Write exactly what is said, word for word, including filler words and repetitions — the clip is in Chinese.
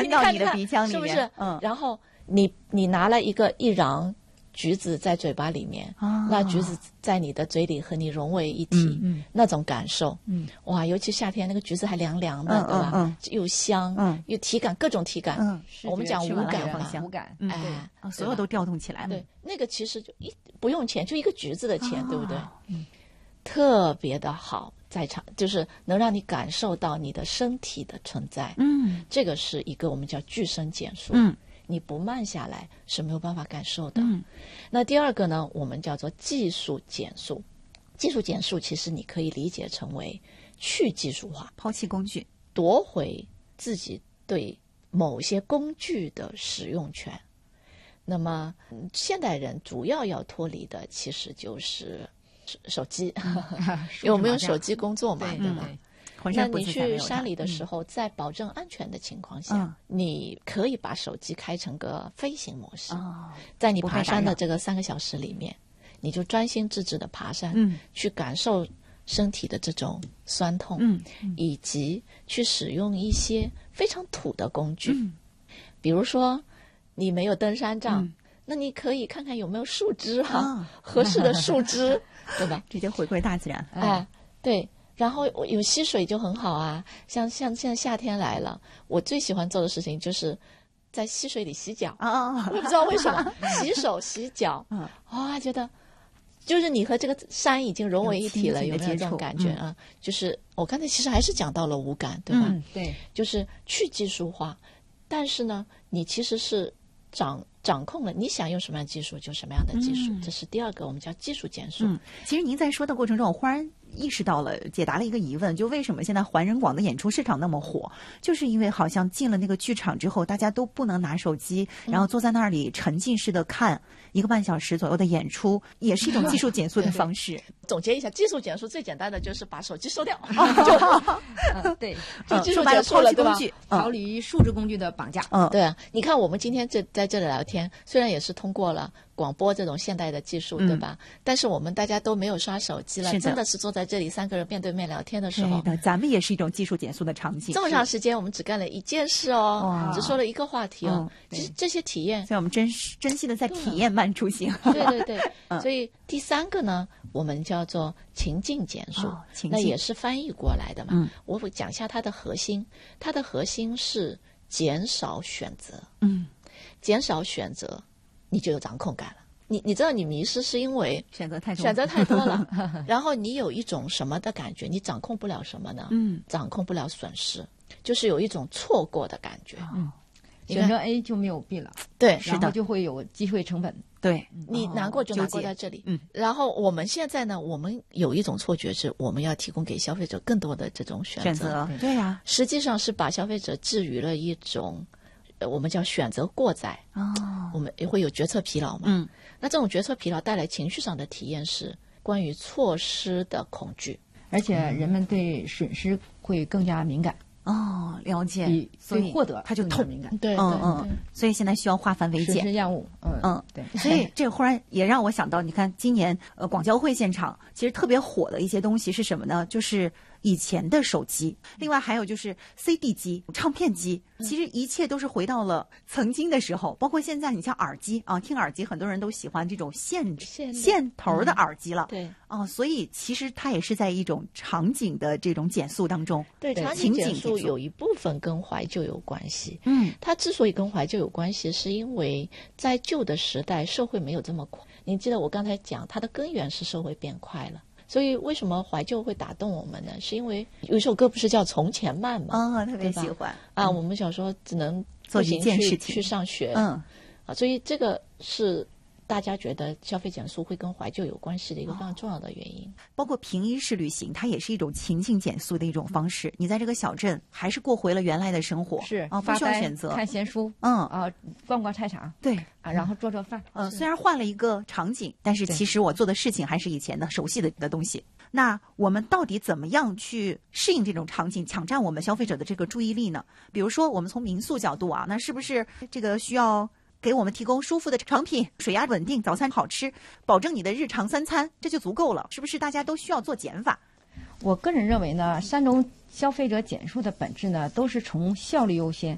进到你的鼻腔里面， 是不是？ 嗯， 然后你你拿了一个一瓤橘子在嘴巴里面， 啊、 那橘子在你的嘴里和你融为一体， 嗯嗯、 那种感受， 嗯， 哇，尤其夏天那个橘子还凉凉的， 嗯、 对吧？ 嗯嗯、 又香， 嗯， 又体感，各种体感， 嗯， 我们讲无感嘛， 无感， 嗯， 哎， 哦、所有都调动起来了。 对，那个其实就一不用钱，就一个橘子的钱， 哦、 对不对？ 嗯， 特别的好，在场就是能让你感受到你的身体的存在， 嗯， 这个是一个我们叫具身减速， 嗯。 你不慢下来是没有办法感受的。 嗯， 那第二个呢，我们叫做技术减速。技术减速其实你可以理解成为去技术化， 抛弃工具， 夺回自己对某些工具的使用权。那么现代人主要要脱离的其实就是手机，因为我们用手机工作嘛， 对对吧？ 对那你去山里的时候，在保证安全的情况下， 嗯、 你可以把手机开成个飞行模式， 哦、 在你爬山的这个三个小时里面，你就专心致志的爬山， 嗯， 去感受身体的这种酸痛， 嗯，嗯以及去使用一些非常土的工具， 嗯、 比如说你没有登山杖， 嗯、 那你可以看看有没有树枝哈、啊， 哦、 合适的树枝，对吧？ 直接回归大自然， 哎，对。然后有溪水就很好啊，像像现在夏天来了，我最喜欢做的事情就是在溪水里洗脚啊啊！ 我也不知道为什么，洗手洗脚， 嗯， 哇，觉得就是你和这个山已经融为一体了，有没有这种感觉啊？ 嗯、 就是我刚才其实还是讲到了无感，对吧？ 嗯，对， 就是去技术化，但是呢，你其实是掌掌控了你想用什么样的技术就什么样的技术， 嗯、 这是第二个我们叫技术减速。 嗯，其实您在说的过程中，我忽然意识到了，解答了一个疑问，就为什么现在环人广的演出市场那么火，就是因为好像进了那个剧场之后，大家都不能拿手机，然后坐在那里沉浸式的看一个半小时左右的演出，也是一种技术减速的方式。 对对总结一下，技术减速最简单的就是把手机收掉， 就、嗯、对， 就技术减速了，对吧？ 逃离数字工具的绑架。 嗯，对啊，你看我们今天这在这里聊天，虽然也是通过了广播这种现代的技术，对吧？ 嗯、 但是我们大家都没有刷手机了， 的真的是坐在这里三个人面对面聊天的时候， 对的，咱们也是一种技术减速的场景。 这么长时间，我们只干了一件事哦，只说了一个话题哦。其实、嗯、这些体验， 所以我们珍珍惜的在体验慢出行。 对对对，嗯、所以第三个呢，我们叫做情境减速， 哦、情境那也是翻译过来的嘛。 嗯、 我会讲一下它的核心，它的核心是减少选择。 嗯， 减少选择，你就有掌控感了。你你知道你迷失是因为选择太多选择太多了，然后你有一种什么的感觉？你掌控不了什么呢？ 嗯， 掌控不了损失，就是有一种错过的感觉。 嗯，选择 A 就没有 B 了， 对， 然后就会有机会成本。 对， 你难过就难过在这里。 嗯， 然后我们现在呢，我们有一种错觉是，我们要提供给消费者更多的这种选择。 选择，对呀、啊， 实际上是把消费者置于了一种。我们叫选择过载， 哦， 我们也会有决策疲劳嘛。 嗯， 那这种决策疲劳带来情绪上的体验是关于错失的恐惧， 而且人们对损失会更加敏感。 哦，了解。 所以获得他就痛敏感。 对， 嗯嗯。所以现在需要化繁为简， 损失厌恶。嗯嗯， 对。 所以这忽然也让我想到，你看今年呃广交会现场，其实特别火的一些东西是什么呢？就是以前的手机，另外还有就是 C D 机、唱片机，其实一切都是回到了曾经的时候。包括现在，你像耳机啊，听耳机很多人都喜欢这种线线线头的耳机了。 嗯、对， 哦，所以其实它也是在一种场景的这种减速当中。 对，场景减速有一部分跟怀旧有关系。 嗯， 它之所以跟怀旧有关系，是因为在旧的时代，社会没有这么快。你记得我刚才讲，它的根源是社会变快了。所以为什么怀旧会打动我们呢？是因为有一首歌不是叫《从前慢》吗？ 啊、哦，特别喜欢啊、嗯！我们小时候只能做一件事情去上学， 嗯， 啊，所以这个是大家觉得消费减速会跟怀旧有关系的一个非常重要的原因。 哦、包括平抑式旅行，它也是一种情境减速的一种方式。你在这个小镇还是过回了原来的生活， 是啊，不需要选择， 看闲书， 嗯啊，逛逛菜场， 对啊，然后做做饭。 呃，虽然换了一个场景，但是其实我做的事情还是以前的熟悉的的东西。那我们到底怎么样去适应这种场景，抢占我们消费者的这个注意力呢？比如说，我们从民宿角度啊，那是不是这个需要给我们提供舒服的成品，水压稳定，早餐好吃，保证你的日常三餐，这就足够了？是不是大家都需要做减法？ 我个人认为呢，三种消费者减速的本质呢，都是从效率优先